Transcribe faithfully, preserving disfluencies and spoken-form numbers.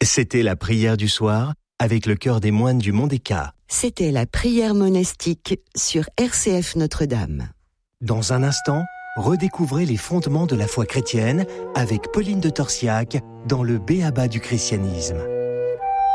C'était la prière du soir avec le chœur des moines du Mont des Cats. C'était la prière monastique sur R C F Notre-Dame. Dans un instant, redécouvrez les fondements de la foi chrétienne avec Pauline de Torsiac dans le B A B A du christianisme.